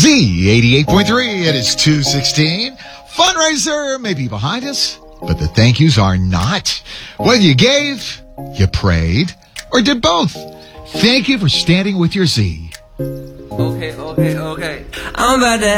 Z88.3, it is 2:16. Fundraiser may be behind us, but the thank yous are not. Whether you gave, you prayed, or did both, thank you for standing with your Z. Okay. I'm about to